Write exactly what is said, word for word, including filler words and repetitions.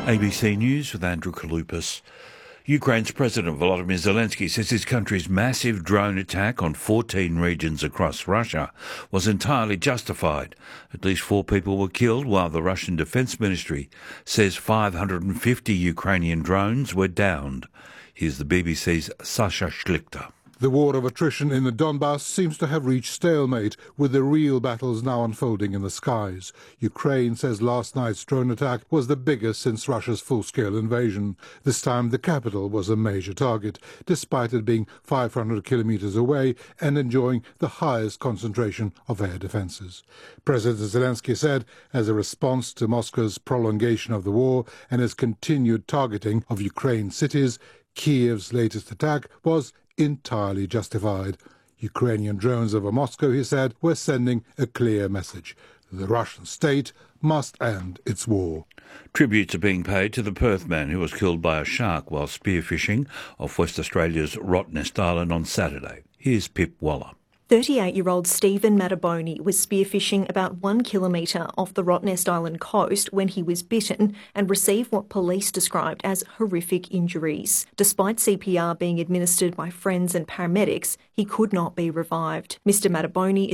A B C News with Andrew Kaloupas. Ukraine's President Volodymyr Zelensky says his country's massive drone attack on fourteen regions across Russia was entirely justified. At least four people were killed, while the Russian Defense Ministry says five hundred fifty Ukrainian drones were downed. Here's the B B C's Sasha Schlichter. The war of attrition in the Donbass seems to have reached stalemate, with the real battles now unfolding in the skies. Ukraine says last night's drone attack was the biggest since Russia's full-scale invasion. This time the capital was a major target, despite it being five hundred kilometers away and enjoying the highest concentration of air defenses. President Zelensky said, as a response to Moscow's prolongation of the war and its continued targeting of Ukraine's cities, Kiev's latest attack was entirely justified. Ukrainian drones over Moscow, he said, were sending a clear message. The Russian state must end its war. Tributes are being paid to the Perth man who was killed by a shark while spearfishing off West Australia's Rottnest Island on Saturday. Here's Pip Waller. thirty-eight-year-old Stephen Mataboni was spearfishing about one kilometre off the Rottnest Island coast when he was bitten and received what police described as horrific injuries. Despite C P R being administered by friends and paramedics, he could not be revived. Mister Mataboni